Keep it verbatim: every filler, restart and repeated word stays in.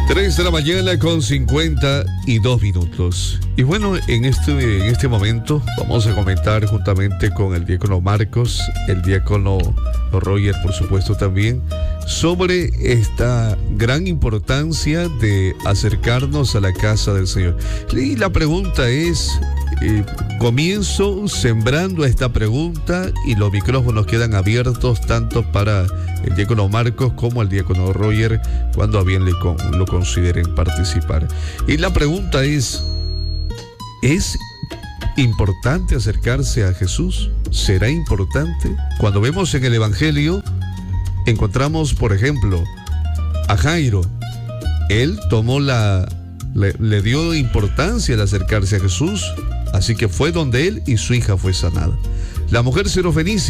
tres de la mañana con cincuenta y dos minutos. Y bueno, en este, en este momento vamos a comentar juntamente con el diácono Marcos, el diácono Roger, por supuesto también, sobre esta gran importancia de acercarnos a la casa del Señor. Y la pregunta es, eh, comienzo sembrando esta pregunta y los micrófonos quedan abiertos tanto para el diácono Marcos como el diácono Roger cuando a bien le con, lo consideren participar. Y la pregunta es, ¿es importante acercarse a Jesús? ¿Será importante? Cuando vemos en el Evangelio, encontramos, por ejemplo, a Jairo. Él tomó la, le, le dio importancia al acercarse a Jesús, así que fue donde él y su hija fue sanada. La mujer sirofenicia